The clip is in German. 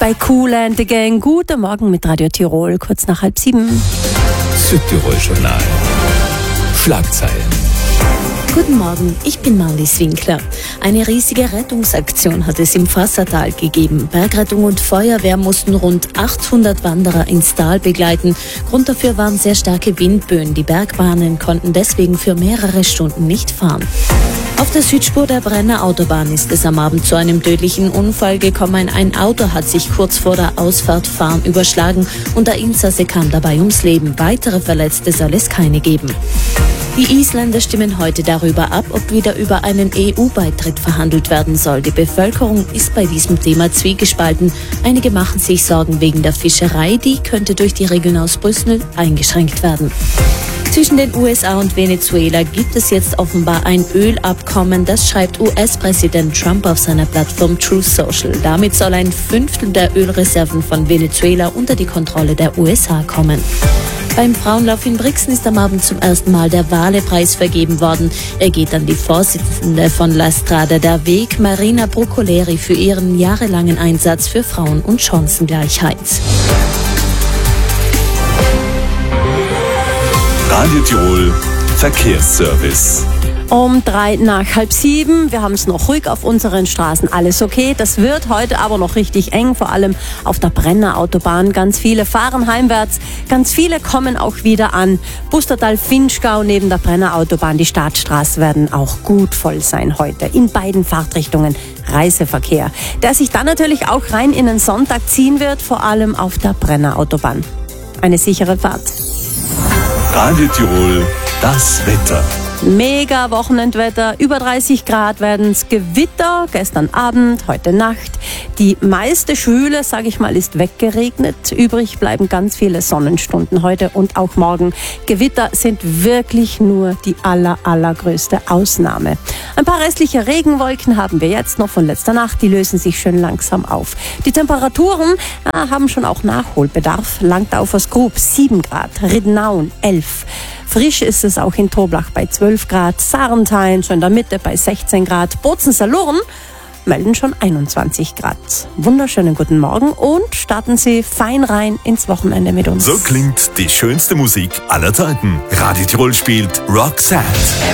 bei Kool and the Gang. Guten Morgen mit Radio Tirol, kurz nach 6:30. Südtirol-Journal. Schlagzeilen. Guten Morgen, ich bin Marlies Winkler. Eine riesige Rettungsaktion hat es im Fassertal gegeben. Bergrettung und Feuerwehr mussten rund 800 Wanderer ins Tal begleiten. Grund dafür waren sehr starke Windböen. Die Bergbahnen konnten deswegen für mehrere Stunden nicht fahren. Auf der Südspur der Brenner Autobahn ist es am Abend zu einem tödlichen Unfall gekommen. Ein Auto hat sich kurz vor der Ausfahrt Farm überschlagen und der Insasse kam dabei ums Leben. Weitere Verletzte soll es keine geben. Die Isländer stimmen heute darüber ab, ob wieder über einen EU-Beitritt verhandelt werden soll. Die Bevölkerung ist bei diesem Thema zwiegespalten. Einige machen sich Sorgen wegen der Fischerei, die könnte durch die Regeln aus Brüssel eingeschränkt werden. Zwischen den USA und Venezuela gibt es jetzt offenbar ein Ölabkommen, das schreibt US-Präsident Trump auf seiner Plattform Truth Social. Damit soll ein Fünftel der Ölreserven von Venezuela unter die Kontrolle der USA kommen. Beim Frauenlauf in Brixen ist am Abend zum ersten Mal der Wale-Preis vergeben worden. Er geht an die Vorsitzende von La Strada der Weg, Marina Brucoleri, für ihren jahrelangen Einsatz für Frauen- und Chancengleichheit. Radio Tirol Verkehrsservice. Um 6:03. Wir haben es noch ruhig auf unseren Straßen. Alles okay. Das wird heute aber noch richtig eng, vor allem auf der Brenner Autobahn. Ganz viele fahren heimwärts, ganz viele kommen auch wieder an. Pustertal-Vinschgau neben der Brenner Autobahn. Die Staatsstraße werden auch gut voll sein heute. In beiden Fahrtrichtungen Reiseverkehr, der sich dann natürlich auch rein in den Sonntag ziehen wird, vor allem auf der Brenner Autobahn. Eine sichere Fahrt. Radio Tirol, das Wetter. Mega Wochenendwetter, über 30 Grad werden's, Gewitter gestern Abend, heute Nacht. Die meiste Schwüle, sage ich mal, ist weggeregnet. Übrig bleiben ganz viele Sonnenstunden heute und auch morgen. Gewitter sind wirklich nur die allergrößte Ausnahme. Ein paar restliche Regenwolken haben wir jetzt noch von letzter Nacht. Die lösen sich schön langsam auf. Die Temperaturen haben schon auch Nachholbedarf. Langtaufers-Grub 7 Grad, Ridnaun 11. Frisch ist es auch in Toblach bei 12 Grad, Sarnthein so in der Mitte bei 16 Grad, Bozen-Salurn melden schon 21 Grad. Wunderschönen guten Morgen und starten Sie fein rein ins Wochenende mit uns. So klingt die schönste Musik aller Zeiten. Radio Tirol spielt Roxette.